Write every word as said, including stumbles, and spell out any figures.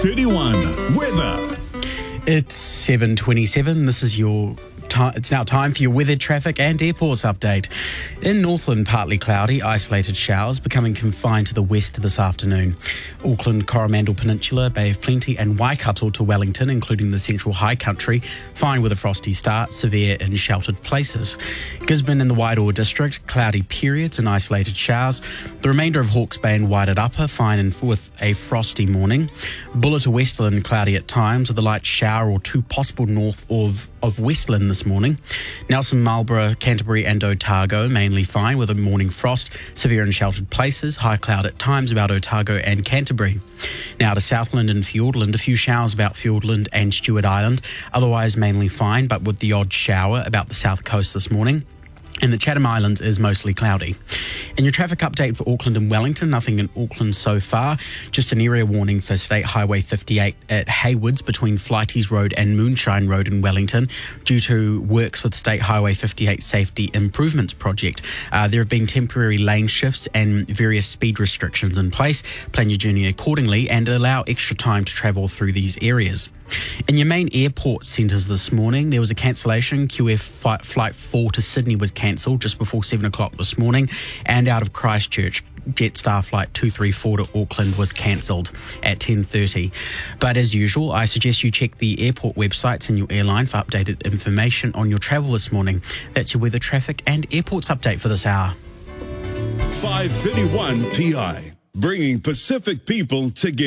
thirty-one weather. It's seven twenty-seven. This is your time. It's now time for your weather, traffic and airports update. In Northland, partly cloudy, isolated showers becoming confined to the west this afternoon. Auckland, Coromandel Peninsula, Bay of Plenty and Waikato to Wellington, including the central high country, fine with a frosty start, severe in sheltered places. Gisborne and the Wairoa district, cloudy periods and isolated showers. The remainder of Hawke's Bay and Waiata Upper, fine and with a frosty morning. Buller to Westland, cloudy at times with a light shower or two possible north of, of Westland this morning. Nelson, Marlborough, Canterbury and Otago, mainly fine with a morning frost, severe in sheltered places, high cloud at times about Otago and Canterbury. Now to Southland and Fiordland, a few showers about Fiordland and Stewart Island, otherwise mainly fine but with the odd shower about the south coast this morning. And the Chatham Islands is mostly cloudy. In your traffic update for Auckland and Wellington, nothing in Auckland so far. Just an area warning for State Highway fifty-eight at Haywoods between Flighties Road and Moonshine Road in Wellington due to works with State Highway fifty-eight Safety Improvements Project. Uh, there have been temporary lane shifts and various speed restrictions in place. Plan your journey accordingly and allow extra time to travel through these areas. In your main airport centres this morning, there was a cancellation. Q F Flight four to Sydney was cancelled just before seven o'clock this morning, and out of Christchurch, Jetstar Flight two three four to Auckland was cancelled at ten thirty. But as usual, I suggest you check the airport websites and your airline for updated information on your travel this morning. That's your weather, traffic and airports update for this hour. five thirty-one P I, bringing Pacific people together.